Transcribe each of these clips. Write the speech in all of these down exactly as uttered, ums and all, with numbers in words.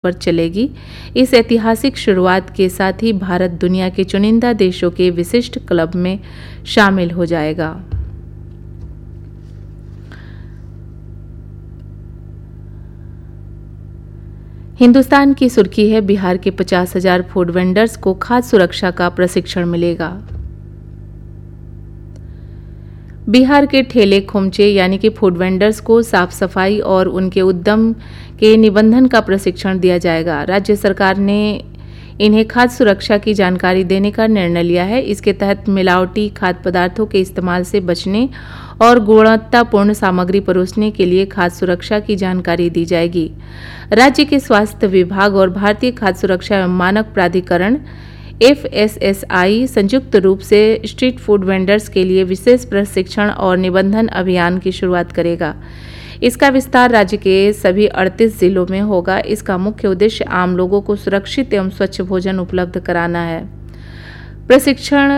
पर चलेगी। इस ऐतिहासिक शुरुआत के साथ ही भारत दुनिया के चुनिंदा देशों के विशिष्ट क्लब में शामिल हो जाएगा। हिंदुस्तान की सुर्खी है, बिहार के पचास हजार फूड वेंडर्स को खाद्य सुरक्षा का प्रशिक्षण मिलेगा। बिहार के ठेले खोमचे यानी कि फूड वेंडर्स को साफ सफाई और उनके उद्यम के निबंधन का प्रशिक्षण दिया जाएगा। राज्य सरकार ने इन्हें खाद्य सुरक्षा की जानकारी देने का निर्णय लिया है। इसके तहत मिलावटी खाद्य पदार्थों के इस्तेमाल से बचने और गुणवत्तापूर्ण सामग्री परोसने के लिए खाद्य सुरक्षा की जानकारी दी जाएगी। राज्य के स्वास्थ्य विभाग और भारतीय खाद्य सुरक्षा एवं मानक प्राधिकरण एफ एस एस आई संयुक्त रूप से स्ट्रीट फूड वेंडर्स के लिए विशेष प्रशिक्षण और निबंधन अभियान की शुरुआत करेगा। इसका विस्तार राज्य के सभी अड़तीस जिलों में होगा। इसका मुख्य उद्देश्य आम लोगों को सुरक्षित एवं स्वच्छ भोजन उपलब्ध कराना है। प्रशिक्षण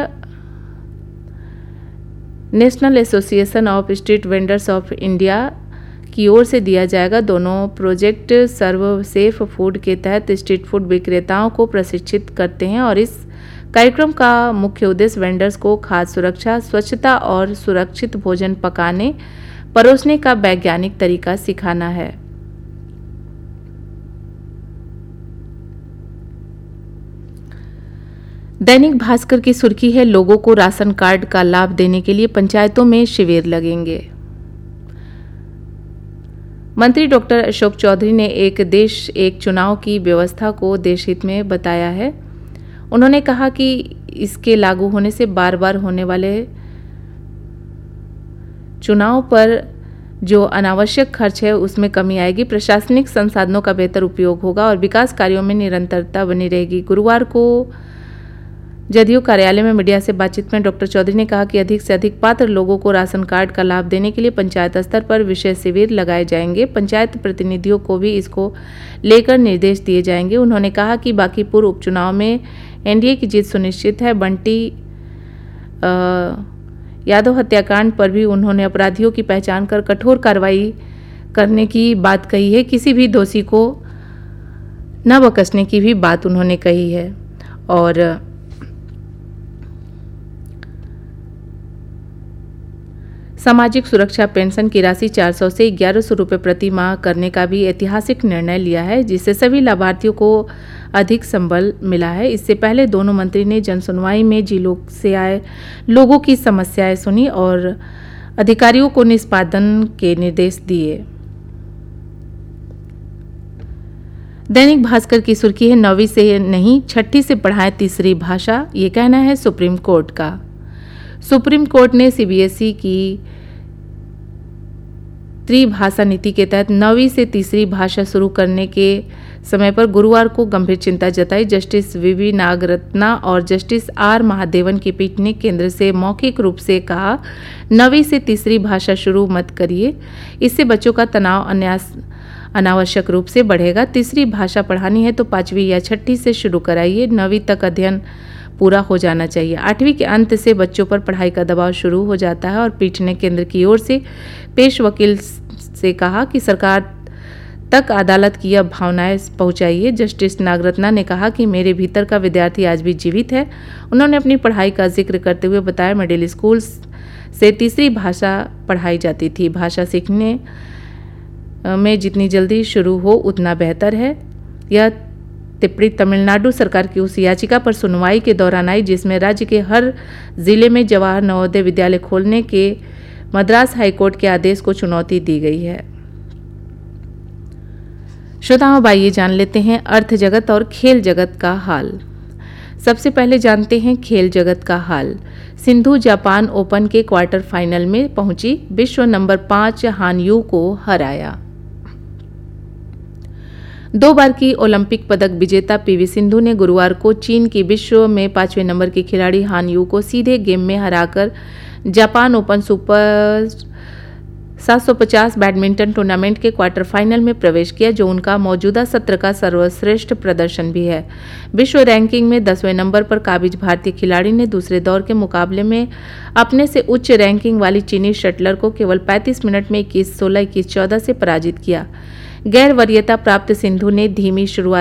national association of street vendors of India की ओर से दिया जाएगा। दोनों प्रोजेक्ट सर्व सेफ फूड के तहत स्ट्रीट फूड विक्रेताओं को प्रशिक्षित करते हैं और इस कार्यक्रम का मुख्य उद्देश्य वेंडर्स को खाद्य सुरक्षा, स्वच्छता और सुरक्षित भोजन पकाने परोसने का वैज्ञानिक तरीका सिखाना है। दैनिक भास्कर की सुर्खी है, लोगों को राशन कार्ड का लाभ देने के लिए पंचायतों में शिविर लगेंगे। मंत्री डॉक्टर अशोक चौधरी ने एक देश एक चुनाव की व्यवस्था को देशहित में बताया है। उन्होंने कहा कि इसके लागू होने से बार बार होने वाले चुनाव पर जो अनावश्यक खर्च है उसमें कमी आएगी, प्रशासनिक संसाधनों का बेहतर उपयोग होगा और विकास कार्यों में निरंतरता बनी रहेगी। गुरुवार को जदयू कार्यालय में मीडिया से बातचीत में डॉक्टर चौधरी ने कहा कि अधिक से अधिक पात्र लोगों को राशन कार्ड का लाभ देने के लिए पंचायत स्तर पर विशेष शिविर लगाए जाएंगे। पंचायत प्रतिनिधियों को भी इसको लेकर निर्देश दिए जाएंगे। उन्होंने कहा कि बांकीपुर उपचुनाव में एनडीए की जीत सुनिश्चित है। बंटी यादव हत्याकांड पर भी उन्होंने अपराधियों की पहचान कर कठोर कार्रवाई करने की बात कही है। किसी भी दोषी को न बख्शने की भी बात उन्होंने कही है। और सामाजिक सुरक्षा पेंशन की राशि चार सौ से ग्यारह सौ रुपये प्रति माह करने का भी ऐतिहासिक निर्णय लिया है, जिससे सभी लाभार्थियों को अधिक संबल मिला है। इससे पहले दोनों मंत्री ने जनसुनवाई में जिलों से आए लोगों की समस्याएं सुनी और अधिकारियों को निष्पादन के निर्देश दिए। दैनिक भास्कर की सुर्खी है, नौवीं से नहीं छठी से पढ़ाएं तीसरी भाषा, ये कहना है सुप्रीम कोर्ट का। सुप्रीम कोर्ट ने सीबीएसई की त्रिभाषा नीति के तहत नौवीं से तीसरी भाषा शुरू करने के समय पर गुरुवार को गंभीर चिंता जताई। जस्टिस वीवी नागरत्ना और जस्टिस आर महादेवन की पीठ ने केंद्र से मौखिक रूप से कहा, नौवीं से तीसरी भाषा शुरू मत करिए, इससे बच्चों का तनाव अन्यास अनावश्यक रूप से बढ़ेगा। तीसरी भाषा पढ़ानी है तो पांचवी या छठी से शुरू कराइए। नौवीं तक अध्ययन पूरा हो जाना चाहिए। आठवीं के अंत से बच्चों पर पढ़ाई का दबाव शुरू हो जाता है। और पीठ ने केंद्र की ओर से पेश वकील से कहा कि सरकार तक अदालत की यह भावनाएं पहुंचाइए। जस्टिस नागरत्ना ने कहा कि मेरे भीतर का विद्यार्थी आज भी जीवित है। उन्होंने अपनी पढ़ाई का जिक्र करते हुए बताया, मिडिल स्कूल से तीसरी भाषा पढ़ाई जाती थी। भाषा सीखने में जितनी जल्दी शुरू हो उतना बेहतर है। यह टिप्पणी तमिलनाडु सरकार की उस याचिका पर सुनवाई के दौरान आई जिसमें राज्य के हर जिले में जवाहर नवोदय विद्यालय खोलने के मद्रास हाईकोर्ट के आदेश को चुनौती दी गई है। श्रोताओं, अब आइए जान लेते हैं अर्थ जगत और खेल जगत का हाल। सबसे पहले जानते हैं खेल जगत का हाल। सिंधु जापान ओपन के क्वार्टर फाइनल में पहुंची, विश्व नंबर पाँच हान यू को हराया। दो बार की ओलंपिक पदक विजेता पीवी सिंधु ने गुरुवार को चीन की विश्व में पांचवें नंबर की खिलाड़ी हान यू को सीधे गेम में हराकर जापान ओपन सुपर सात सौ पचास बैडमिंटन टूर्नामेंट के क्वार्टर फाइनल में प्रवेश किया, जो उनका मौजूदा सत्र का सर्वश्रेष्ठ प्रदर्शन भी है। विश्व रैंकिंग में दसवें नंबर पर काबिज भारतीय खिलाड़ी ने दूसरे दौर के मुकाबले में अपने से उच्च रैंकिंग वाली चीनी शटलर को केवल पैंतीस मिनट में इक्कीस सोलह इक्कीस चौदह से पराजित किया। गैर वरीयता प्राप्त सिंधु ने धीमी शुरुआत